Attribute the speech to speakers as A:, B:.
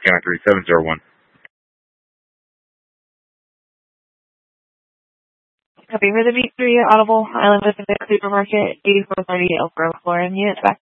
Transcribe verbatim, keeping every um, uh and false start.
A: County three seven zero one.
B: Copy for the B three Audible Island Pacific Supermarket, eighty-four thirty Elk Grove, Florida. Units back.